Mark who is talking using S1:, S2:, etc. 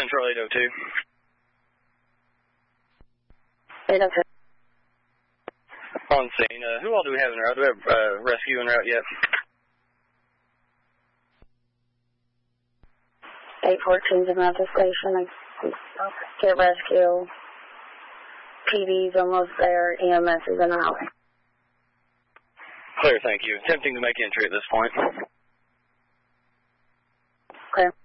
S1: Central 802.
S2: 802.
S1: On scene. Who all do we have en route? Do we have rescue en route yet?
S2: 814's at the station. Get rescue. PD's almost there. EMS is in the highway.
S1: Clear, thank you. Attempting to make entry at this point.
S2: Clear.